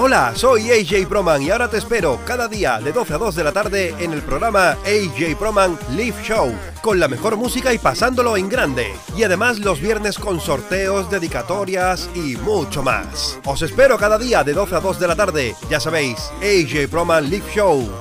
Hola, soy AJ Proman y ahora te espero cada día de 12 a 2 de la tarde en el programa AJ Proman Live Show, con la mejor música y pasándolo en grande. Y además los viernes con sorteos, dedicatorias y mucho más. Os espero cada día de 12 a 2 de la tarde. Ya sabéis, AJ Proman Live Show.